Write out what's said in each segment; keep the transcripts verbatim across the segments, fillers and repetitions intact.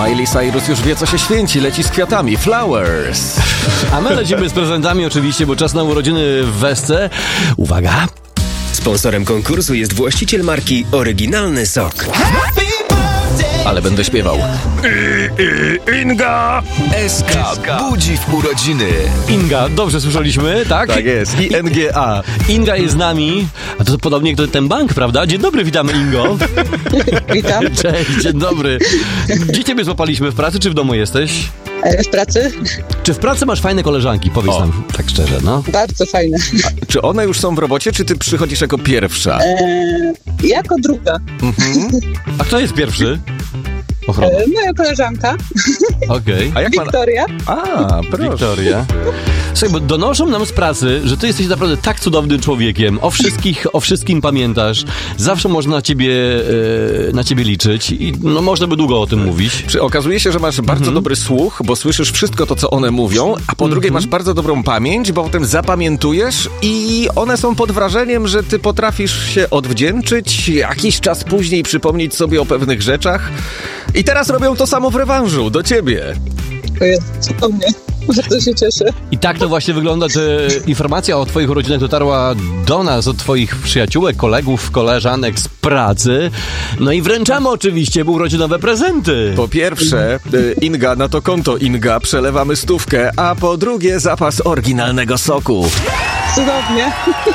Miley Cyrus już wie, co się święci, leci z kwiatami. Flowers. A my lecimy z prezentami oczywiście, bo czas na urodziny w Wesce. Uwaga! Sponsorem konkursu jest właściciel marki Oryginalny Sok. Ale będę śpiewał. I, i, Inga! S K budzi w urodziny. Inga, dobrze słyszeliśmy, tak? Tak jest. I N G A. Inga jest z nami. A to podobnie jak ten bank, prawda? Dzień dobry, witamy, Ingo. Witam. Cześć, dzień dobry. Gdzie ciebie złapaliśmy? W pracy czy w domu jesteś? W pracy? Czy w pracy masz fajne koleżanki? Powiedz O. nam tak szczerze, no. Bardzo fajne. A, czy one już są w robocie, czy ty przychodzisz jako pierwsza? Eee, jako druga. Mhm. A kto jest pierwszy? Ochrona. Eee, moja koleżanka, Okej. A jak ma... Wiktoria. A, proszę. Wiktoria. Słuchaj, bo donoszą nam z pracy, że ty jesteś naprawdę tak cudownym człowiekiem. O wszystkich, o wszystkim pamiętasz. Zawsze można na ciebie, e, na ciebie liczyć i no można by długo o tym mówić. Czy okazuje się, że masz bardzo Mhm. dobry słuch, bo słyszysz wszystko to, co one mówią, a po drugie masz bardzo dobrą pamięć, bo potem zapamiętujesz i one są pod wrażeniem, że ty potrafisz się odwdzięczyć, jakiś czas później przypomnieć sobie o pewnych rzeczach i teraz robią to samo w rewanżu, do ciebie. To jest cudownie. Bardzo się cieszę. I tak to właśnie wygląda, że informacja o twoich urodzinach dotarła do nas, od twoich przyjaciółek, kolegów, koleżanek z pracy. No i wręczamy oczywiście urodzinowe prezenty. Po pierwsze, y, Inga, na to konto Inga przelewamy stówkę, a po drugie zapas oryginalnego soku. Cudownie.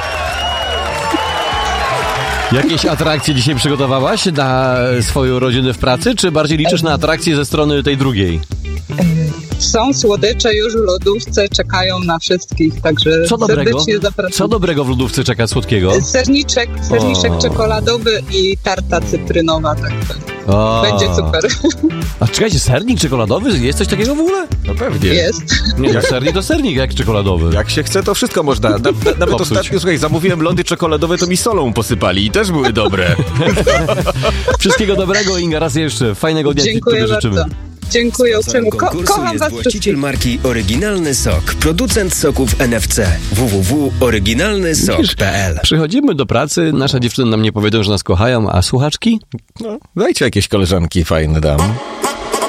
Jakieś atrakcje dzisiaj przygotowałaś na swoje urodziny w pracy, czy bardziej liczysz na atrakcje ze strony tej drugiej? Są słodycze już w lodówce, czekają na wszystkich, także Co dobrego? serdecznie zapraszam. Co dobrego w lodówce czeka słodkiego? Serniczek, serniczek O. czekoladowy i tarta cytrynowa, tak O. będzie super. A czekajcie, sernik czekoladowy? Jest coś takiego w ogóle? No pewnie. Jest. Nie, no sernik to sernik, jak czekoladowy. Jak się chce, to wszystko można. Na, na, nawet Popsuć. ostatnio, słuchaj, zamówiłem lody czekoladowe, to mi solą posypali i też były dobre. Wszystkiego dobrego, Inga, raz jeszcze. Fajnego dnia Dziękuję Ci życzymy. bardzo. Dziękuję Sponsorem uprzejmie. Ko- konkursu kocham jest was właściciel wszystkich. marki Oryginalny Sok. Producent soków N F C. w w w kropka oryginalny sok kropka p l. Przychodzimy do pracy, nasza dziewczyna nam nie powiedzą, że nas kochają, a słuchaczki? No, dajcie jakieś koleżanki fajne dam.